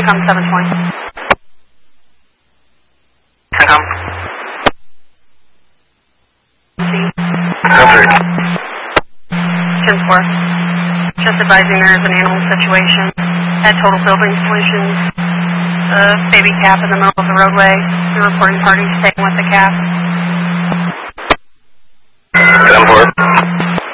CENTCOM 720. CENTCOM. C. 10-4. Just advising there is an animal situation at Total Building Solutions. Baby calf in the middle of the roadway. The reporting party is taken with the calf.